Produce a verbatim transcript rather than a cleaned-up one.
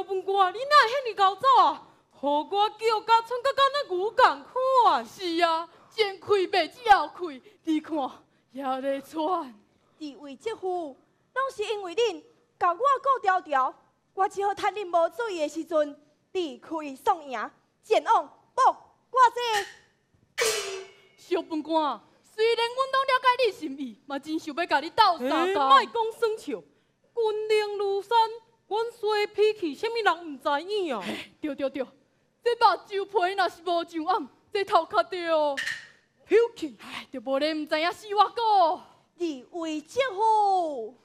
小本官，你哪会遐尼高走啊？互我叫甲剩甲敢那牛共款。 是啊，先开袂只后开，你看也咧喘。 二位姐夫，拢是因为恁甲我顾条条，我只好趁恁无注意的时阵，离开送赢，前往报我这。 小本官，虽然阮拢了解你心意，嘛真想要甲你斗相哎， 共。 莫讲耍笑，军令如山，阮衰脾气，啥物人毋知影啊？ 对对对，这目睭皮若是无上暗，这头壳着脾气。 哎，着无咧毋知影死我个。 二位姐夫。